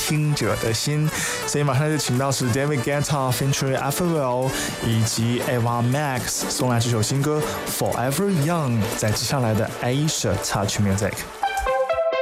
听者的心。所以马上就请到是 David Guetta featuring Avril 以及 Ava Max 送来这首新歌 Forever Young，在接下来的 Asia Touch Music。